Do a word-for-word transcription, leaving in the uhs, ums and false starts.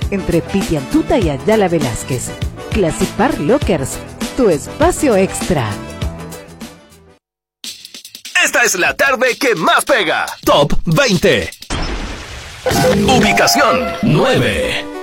entre Pitiantuta y Ayala Velázquez. Classic Bar Lockers, tu espacio extra. Esta es la tarde que más pega. Top veinte. Ubicación nueve.